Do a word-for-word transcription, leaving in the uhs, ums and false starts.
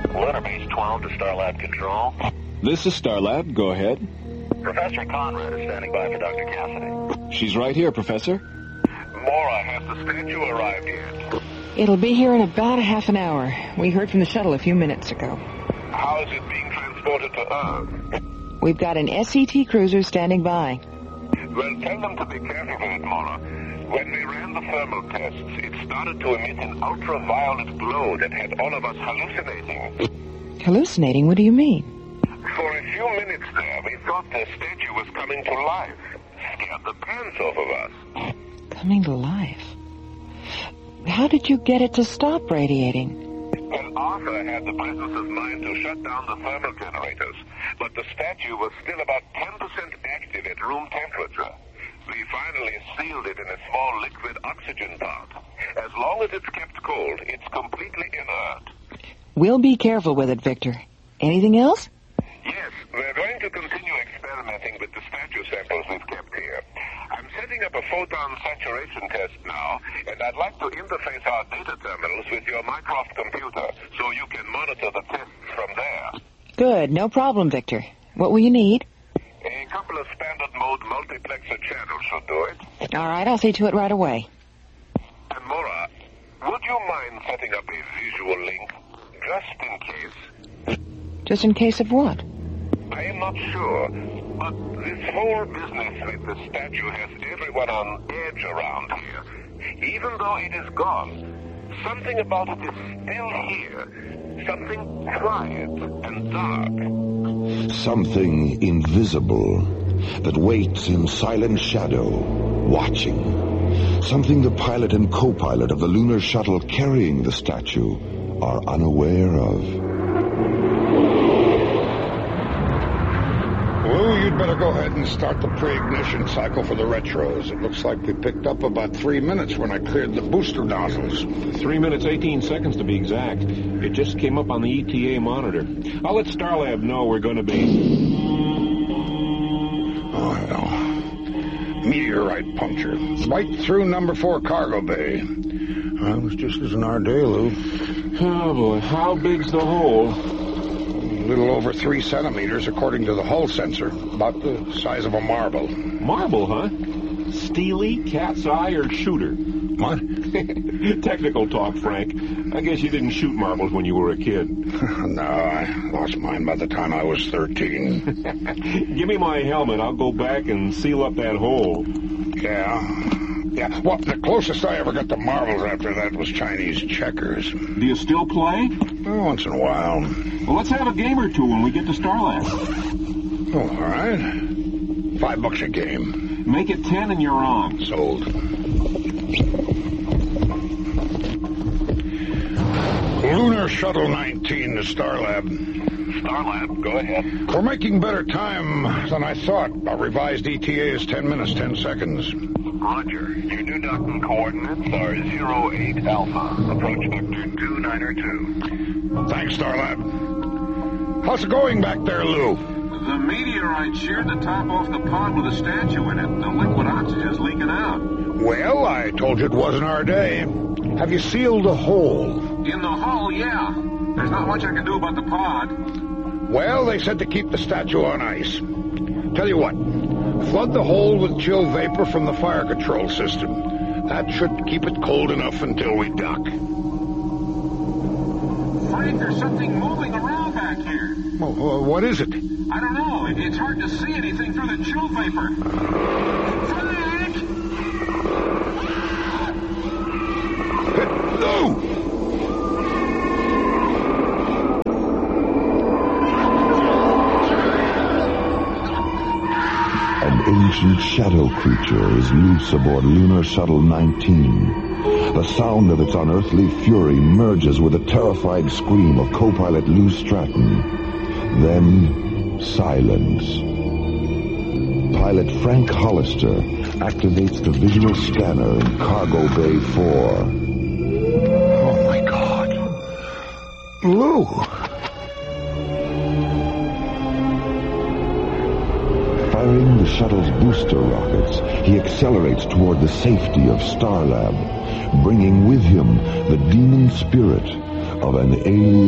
Lunar Base twelve to Starlab Control. This is Starlab. Go ahead. Professor Conrad is standing by for Doctor Cassidy. She's right here, Professor. Mora, has the statue arrived yet? It'll be here in about a half an hour. We heard from the shuttle a few minutes ago. How is it being transported to Earth? We've got an S E T cruiser standing by. Well, tell them to be careful with it, Mora. When we ran the thermal tests, it started to emit an ultraviolet glow that had all of us hallucinating. Hallucinating? What do you mean? For a few minutes there, we thought the statue was coming to life. Scared the pants off of us. Coming to life? How did you get it to stop radiating? Well, Arthur had the presence of mind to shut down the thermal generators, but the statue was still about ten percent active at room temperature. We finally sealed it in a small liquid oxygen pot. As long as it's kept cold, it's completely inert. We'll be careful with it, Victor. Anything else? Yes, we're going to continue experimenting with the statue samples we've kept here. I'm setting up a photon saturation test now, and I'd like to interface our data terminals with your Mycroft computer so you can monitor the tests from there. Good, no problem, Victor. What will you need? A couple of standard mode multiplexer channels should do it. All right, I'll see to it right away. And Mora, would you mind setting up a visual link, just in case? Just in case of what? I am not sure, but this whole business with the statue has everyone on edge around here. Even though it is gone, something about it is still here. Something quiet and dark. Something invisible that waits in silent shadow, watching. Something the pilot and co-pilot of the lunar shuttle carrying the statue are unaware of. Lou, you'd better go ahead and start the pre-ignition cycle for the retros. It looks like we picked up about three minutes when I cleared the booster nozzles. Three minutes, eighteen seconds to be exact. It just came up on the E T A monitor. I'll let Starlab know we're going to be... Oh, hell. Meteorite puncture. Right through number four cargo bay. Well, it was just as in our day, Lou. Oh, boy. How big's the hole? A little over three centimeters, according to the hull sensor. About the size of a marble. Marble, huh? Steely, cat's eye, or shooter? What? Technical talk, Frank. I guess you didn't shoot marbles when you were a kid. No, I lost mine by the time I was thirteen. Give me my helmet. I'll go back and seal up that hole. Yeah. Yeah, well, the closest I ever got to marbles after that was Chinese checkers. Do you still play? Oh, once in a while. Well, let's have a game or two when we get to Starlab. Oh, all right. Five bucks a game. Make it ten and you're on. Sold. Lunar Shuttle nineteen to Starlab. Starlab, go ahead. We're making better time than I thought. Our revised E T A is ten minutes, ten seconds. Roger. Your new docking coordinates are zero eight Alpha. Approach vector two niner two. Thanks, Starlab. How's it going back there, Lou? The meteorite sheared the top off the pod with a statue in it. The liquid oxygen's leaking out. Well, I told you it wasn't our day. Have you sealed the hole? In the hull, yeah. There's not much I can do about the pod. Well, they said to keep the statue on ice. Tell you what, flood the hole with chill vapor from the fire control system. That should keep it cold enough until we dock. Frank, there's something moving around back here. Oh, what is it? I don't know. It, it's hard to see anything through the chill vapor. Frank! No! An ancient shadow creature is loose aboard Lunar Shuttle nineteen. The sound of its unearthly fury merges with a terrified scream of co-pilot Lou Stratton. Then, silence. Pilot Frank Hollister activates the visual scanner in Cargo Bay four. Oh, my God. Lou! Firing the shuttle's booster rockets, he accelerates toward the safety of Starlab, bringing with him the demon spirit of an alien